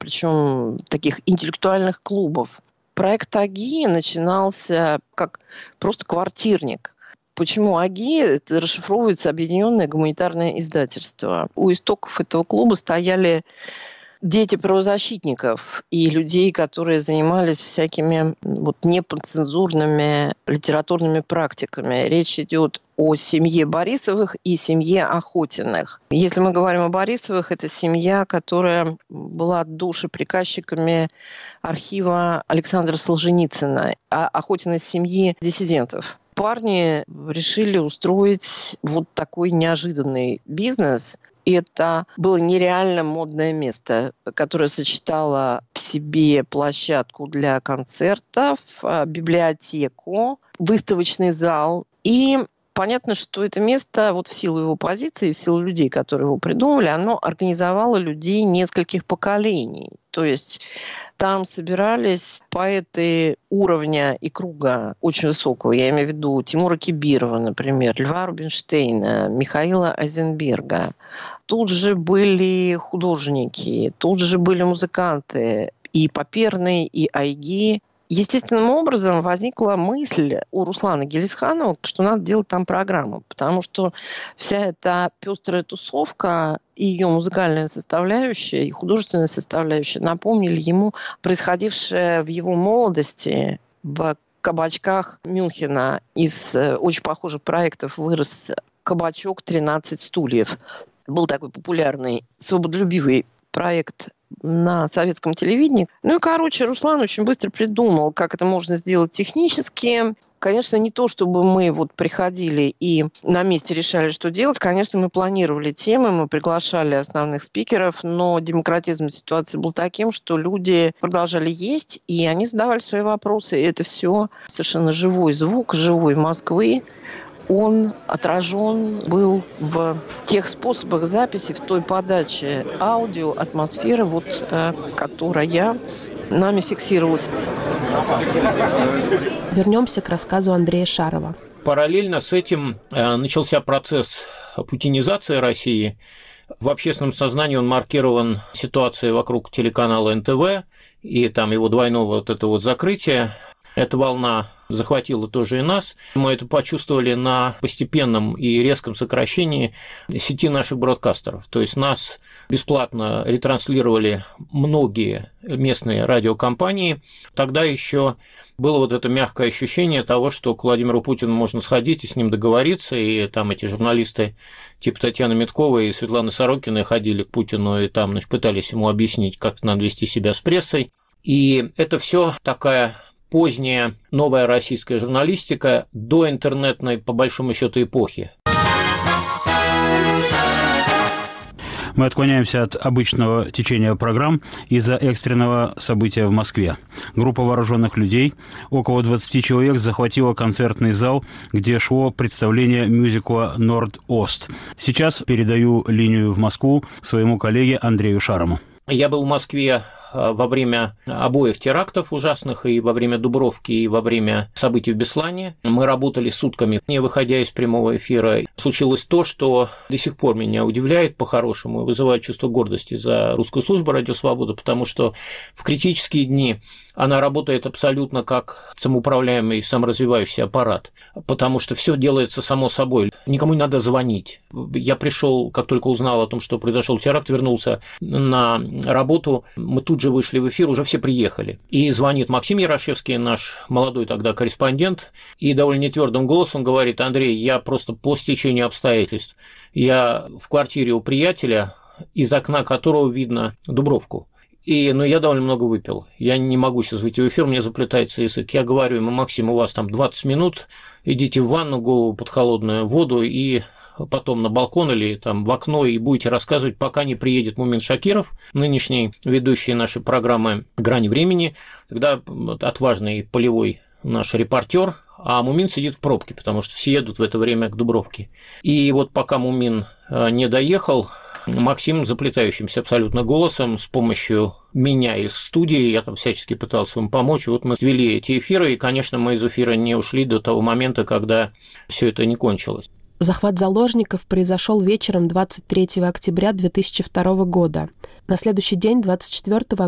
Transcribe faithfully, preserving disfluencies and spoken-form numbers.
причем таких интеллектуальных клубов. Проект АГИ начинался как просто квартирник. Почему АГИ? Это расшифровывается Объединенное гуманитарное издательство. У истоков этого клуба стояли дети правозащитников и людей, которые занимались всякими вот неподцензурными литературными практиками. Речь идет о семье Борисовых и семье Охотиных. Если мы говорим о Борисовых, это семья, которая была душеприказчиками архива Александра Солженицына, а Охотиной семьи диссидентов. Парни решили устроить вот такой неожиданный бизнес. Это было нереально модное место, которое сочетало в себе площадку для концертов, библиотеку, выставочный зал. И понятно, что это место вот в силу его позиции, в силу людей, которые его придумали, оно организовало людей нескольких поколений. То есть там собирались поэты уровня и круга очень высокого. Я имею в виду Тимура Кибирова, например, Льва Рубинштейна, Михаила Айзенберга. Тут же были художники, тут же были музыканты, и Паперный, и Айги. Естественным образом возникла мысль у Руслана Гелисханова, что надо делать там программу, потому что вся эта пестрая тусовка и ее музыкальная составляющая, и художественная составляющая напомнили ему происходившее в его молодости в кабачках Мюнхена. Из очень похожих проектов вырос кабачок «тринадцать стульев». Был такой популярный, свободолюбивый проект на советском телевидении. Ну и, короче, Руслан очень быстро придумал, как это можно сделать технически. Конечно, не то, чтобы мы вот приходили и на месте решали, что делать. Конечно, мы планировали темы, мы приглашали основных спикеров, но демократизм ситуации был таким, что люди продолжали есть, и они задавали свои вопросы. И это все совершенно живой звук, живой Москвы. Он отражен был в тех способах записи, в той подаче аудио, атмосферы, вот, э, которая нами фиксировалась. Вернемся к рассказу Андрея Шарова. Параллельно с этим э, начался процесс путинизации России. В общественном сознании он маркирован ситуацией вокруг телеканала эн тэ вэ и там его двойного вот этого вот закрытия. Эта волна захватила тоже и нас. Мы это почувствовали на постепенном и резком сокращении сети наших бродкастеров. То есть нас бесплатно ретранслировали многие местные радиокомпании. Тогда еще было вот это мягкое ощущение того, что к Владимиру Путину можно сходить и с ним договориться, и там эти журналисты типа Татьяны Митковой и Светланы Сорокиной ходили к Путину и там, значит, пытались ему объяснить, как надо вести себя с прессой. И это все такая поздняя новая российская журналистика до интернетной, по большому счету, эпохи. Мы отклоняемся от обычного течения программ из-за экстренного события в Москве. Группа вооруженных людей, около двадцати человек, захватила концертный зал, где шло представление мюзикла «Норд-Ост». Сейчас передаю линию в Москву своему коллеге Андрею Шарову. Я был в Москве во время обоих терактов ужасных, и во время Дубровки, и во время событий в Беслане. Мы работали сутками, не выходя из прямого эфира. Случилось то, что до сих пор меня удивляет по-хорошему, вызывает чувство гордости за русскую службу «Радио Свобода», потому что в критические дни она работает абсолютно как самоуправляемый, саморазвивающийся аппарат, потому что все делается само собой. Никому не надо звонить. Я пришел, как только узнал о том, что произошел теракт, вернулся на работу, мы тут же вышли в эфир, уже все приехали. И звонит Максим Ярошевский, наш молодой тогда корреспондент, и довольно нетвердым голосом говорит: Андрей, я просто по стечению обстоятельств. Я в квартире у приятеля, из окна которого видно Дубровку. И, ну, я довольно много выпил. Я не могу сейчас выйти в эфир, мне заплетается язык. Я говорю ему: Максим, у вас там двадцать минут, идите в ванну, голову под холодную воду и потом на балкон или там в окно и будете рассказывать, пока не приедет Мумин Шакиров, нынешний ведущий нашей программы «Грани времени». Тогда отважный полевой наш репортер, а Мумин сидит в пробке, потому что все едут в это время к Дубровке. И вот пока Мумин не доехал, Максим заплетающимся абсолютно голосом с помощью меня из студии, я там всячески пытался ему помочь, вот мы вели эти эфиры, и, конечно, мы из эфира не ушли до того момента, когда все это не кончилось. Захват заложников произошел вечером двадцать третьего октября две тысячи второго года. На следующий день, двадцать четвёртого